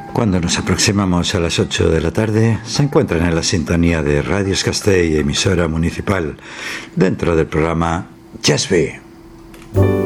Cuando nos aproximamos a las 8 de la tarde, se encuentran en la sintonía de Radio Castell, emisora municipal, dentro del programa Jazz Be.